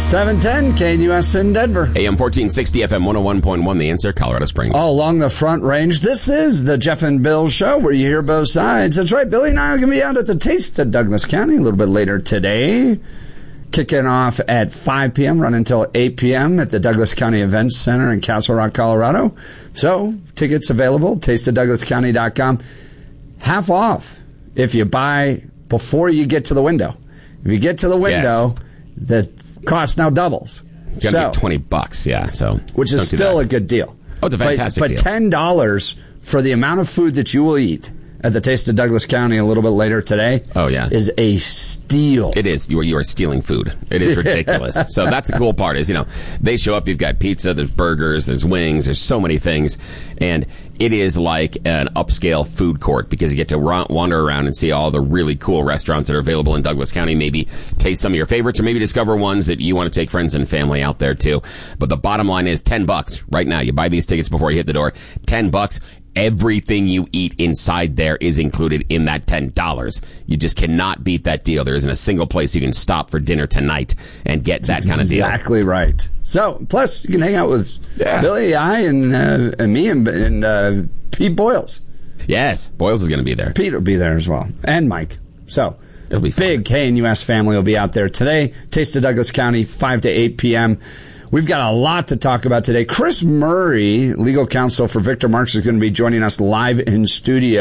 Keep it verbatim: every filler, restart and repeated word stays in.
seven ten K N U S in Denver. A M fourteen sixty, F M one oh one point one, The Answer, Colorado Springs. All along the Front Range, this is the Jeff and Bill Show, where you hear both sides. That's right, Billy and I are going to be out at the Taste of Douglas County a little bit later today. Kicking off at five p.m., run until eight p.m. at the Douglas County Events Center in Castle Rock, Colorado. So, tickets available, taste of douglas county dot com. Half off if you buy before you get to the window. If you get to the window, yes. the cost now doubles. It's going to so, be twenty bucks, yeah. So, which is still a good deal. Oh, it's a fantastic but, deal. But ten dollars for the amount of food that you will eat at the Taste of Douglas County a little bit later today. Oh, yeah. Is a steal. It is. You are, you are stealing food. It is ridiculous. So that's the cool part is, you know, they show up, you've got pizza, there's burgers, there's wings, there's so many things. And it is like an upscale food court because you get to run, wander around and see all the really cool restaurants that are available in Douglas County. Maybe taste some of your favorites or maybe discover ones that you want to take friends and family out there too. But the bottom line is ten bucks right now. You buy these tickets before you hit the door. ten bucks. Everything you eat inside there is included in that ten dollars. You just cannot beat that deal. There isn't a single place you can stop for dinner tonight and get that kind of deal. Exactly right. So, plus, you can hang out with yeah. Billy, I, and, uh, and me, and, and uh, Pete Boyles. Yes, Boyles is going to be there. Pete will be there as well. And Mike. So, it'll be fun. Big K N U S family will be out there today. Taste of Douglas County, five to eight p.m. We've got a lot to talk about today. Chris Murray, legal counsel for Victor Marks, is going to be joining us live in studio.